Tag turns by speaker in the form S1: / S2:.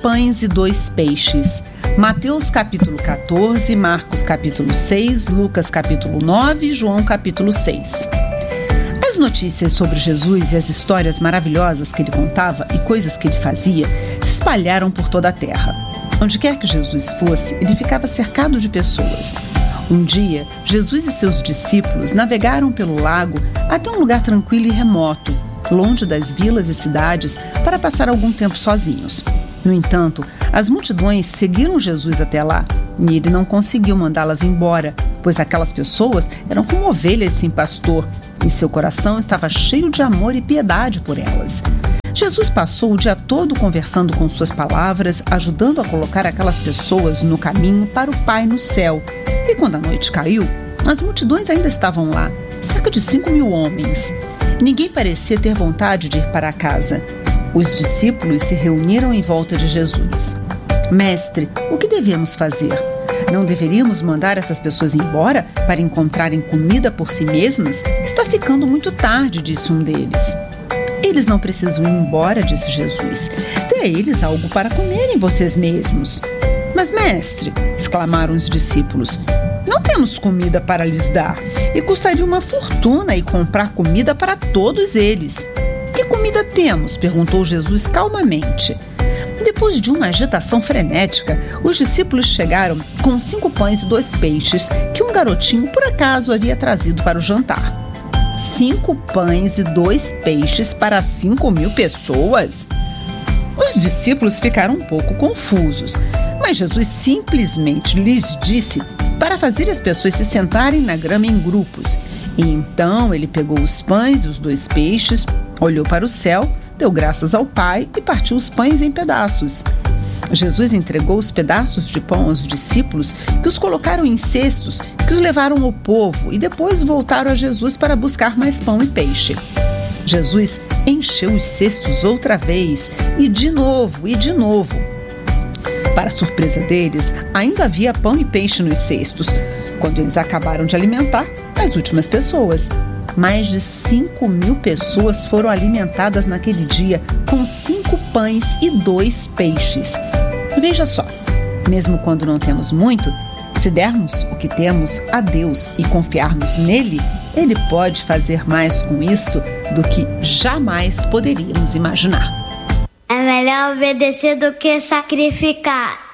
S1: pães e 2 peixes. Mateus capítulo 14, Marcos capítulo 6, Lucas capítulo 9 e João capítulo 6. As notícias sobre Jesus e as histórias maravilhosas que ele contava e coisas que ele fazia se espalharam por toda a terra. Onde quer que Jesus fosse, ele ficava cercado de pessoas. Um dia, Jesus e seus discípulos navegaram pelo lago até um lugar tranquilo e remoto, longe das vilas e cidades, para passar algum tempo sozinhos. No entanto, as multidões seguiram Jesus até lá e ele não conseguiu mandá-las embora, pois aquelas pessoas eram como ovelhas sem pastor e seu coração estava cheio de amor e piedade por elas. Jesus passou o dia todo conversando com suas palavras, ajudando a colocar aquelas pessoas no caminho para o Pai no céu. E quando a noite caiu, as multidões ainda estavam lá, cerca de 5.000 homens. Ninguém parecia ter vontade de ir para casa. Os discípulos se reuniram em volta de Jesus. Mestre, o que devemos fazer? Não deveríamos mandar essas pessoas embora para encontrarem comida por si mesmas? Está ficando muito tarde, disse um deles. Eles não precisam ir embora, disse Jesus. Dê a eles algo para comerem vocês mesmos. Mas, mestre, exclamaram os discípulos, não temos comida para lhes dar e custaria uma fortuna ir comprar comida para todos eles. Que comida temos? Perguntou Jesus calmamente. Depois de uma agitação frenética, os discípulos chegaram com 5 pães e 2 peixes que um garotinho por acaso havia trazido para o jantar. 5 pães e 2 peixes para 5.000 pessoas? Os discípulos ficaram um pouco confusos, mas Jesus simplesmente lhes disse para fazer as pessoas se sentarem na grama em grupos. E então ele pegou os pães e os 2 peixes, olhou para o céu, deu graças ao Pai e partiu os pães em pedaços. Jesus entregou os pedaços de pão aos discípulos, que os colocaram em cestos, que os levaram ao povo e depois voltaram a Jesus para buscar mais pão e peixe. Jesus encheu os cestos outra vez, e de novo, e de novo. Para surpresa deles, ainda havia pão e peixe nos cestos, quando eles acabaram de alimentar as últimas pessoas. Mais de 5.000 pessoas foram alimentadas naquele dia com 5 pães e 2 peixes. Veja só, mesmo quando não temos muito, se dermos o que temos a Deus e confiarmos nele, Ele pode fazer mais com isso do que jamais poderíamos imaginar.
S2: É melhor obedecer do que sacrificar.